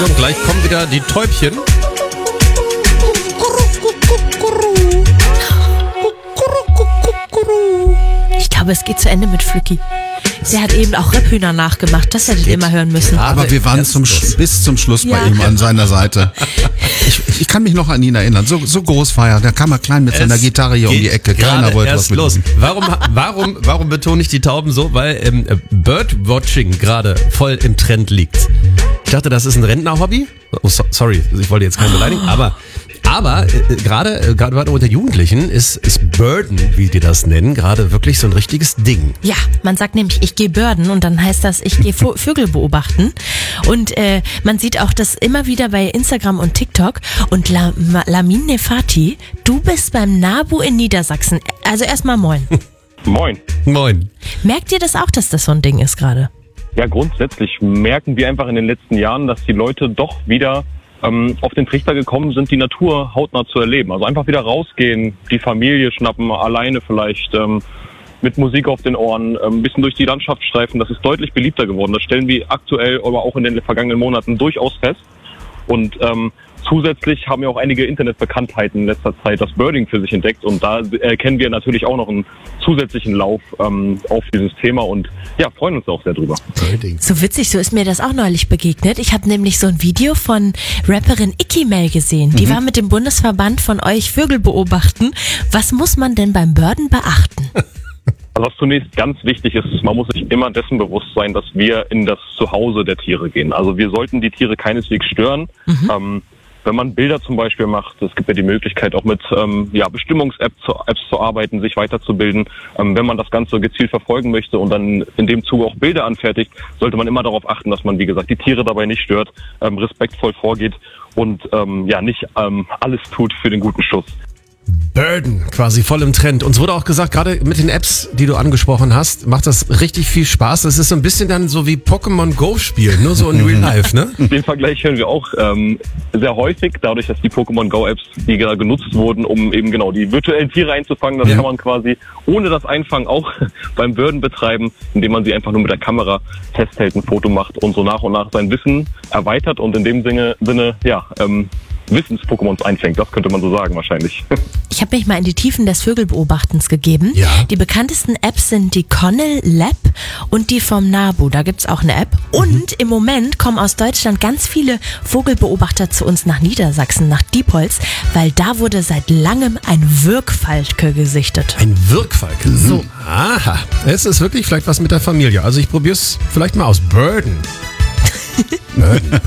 Und gleich kommen wieder die Täubchen. Ich glaube, es geht zu Ende mit Flücki. Sie hat eben auch Rebhühner nachgemacht. Das hättet ihr mal hören müssen. Ja, aber wir waren bis zum Schluss bei ihm an seiner Seite. Ich kann mich noch an ihn erinnern. So groß war er. Da kam er klein mit seiner Gitarre hier um die Ecke. Keiner wollte was mit ihm. Warum betone ich die Tauben so? Weil Birdwatching gerade voll im Trend liegt. Ich dachte, das ist ein Rentnerhobby. Oh, sorry, ich wollte jetzt keinen beleidigen. Aber gerade unter Jugendlichen ist Birden, wie die das nennen, gerade wirklich so ein richtiges Ding. Ja, man sagt nämlich, ich gehe birden und dann heißt das, ich gehe Vögel beobachten. Und man sieht auch das immer wieder bei Instagram und TikTok. Und Lamin Nefati, du bist beim NABU in Niedersachsen. Also erstmal moin. Moin. Moin. Merkt ihr das auch, dass das so ein Ding ist gerade? Ja, grundsätzlich merken wir einfach in den letzten Jahren, dass die Leute doch wieder auf den Trichter gekommen sind, die Natur hautnah zu erleben. Also einfach wieder rausgehen, die Familie schnappen, alleine vielleicht, mit Musik auf den Ohren, ein bisschen durch die Landschaft streifen. Das ist deutlich beliebter geworden. Das stellen wir aktuell, aber auch in den vergangenen Monaten durchaus fest. Und zusätzlich haben ja auch einige Internetbekanntheiten in letzter Zeit das Birding für sich entdeckt. Und da erkennen wir natürlich auch noch einen zusätzlichen Lauf auf dieses Thema und ja, freuen uns auch sehr drüber. So witzig, so ist mir das auch neulich begegnet. Ich habe nämlich so ein Video von Rapperin Ikimel gesehen. Die war mit dem Bundesverband von euch Vögel beobachten. Was muss man denn beim Birden beachten? Also was zunächst ganz wichtig ist, man muss sich immer dessen bewusst sein, dass wir in das Zuhause der Tiere gehen. Also wir sollten die Tiere keineswegs stören. Wenn man Bilder zum Beispiel macht, es gibt ja die Möglichkeit auch mit Bestimmungs-Apps zu arbeiten, sich weiterzubilden. Wenn man das Ganze gezielt verfolgen möchte und dann in dem Zuge auch Bilder anfertigt, sollte man immer darauf achten, dass man, wie gesagt, die Tiere dabei nicht stört, respektvoll vorgeht und nicht alles tut für den guten Schuss. Birden, quasi voll im Trend. Uns wurde auch gesagt, gerade mit den Apps, die du angesprochen hast, macht das richtig viel Spaß. Das ist so ein bisschen dann so wie Pokémon Go spielen, nur so in Real Life, ne? Den Vergleich hören wir auch sehr häufig, dadurch, dass die Pokémon Go Apps, die gerade genutzt wurden, um eben genau die virtuellen Tiere einzufangen, das kann man quasi ohne das Einfangen auch beim Birden betreiben, indem man sie einfach nur mit der Kamera festhält, ein Foto macht und so nach und nach sein Wissen erweitert und in dem Sinne Wissens-Pokémons einfängt. Das könnte man so sagen wahrscheinlich. Ich habe mich mal in die Tiefen des Vögelbeobachtens gegeben. Ja. Die bekanntesten Apps sind die Connell Lab und die vom NABU. Da gibt's auch eine App. Und im Moment kommen aus Deutschland ganz viele Vogelbeobachter zu uns nach Niedersachsen, nach Diepholz, weil da wurde seit langem ein Wirkfalke gesichtet. Ein Wirkfalke? So. Aha. Es ist wirklich vielleicht was mit der Familie. Also ich probiere es vielleicht mal aus. Birden.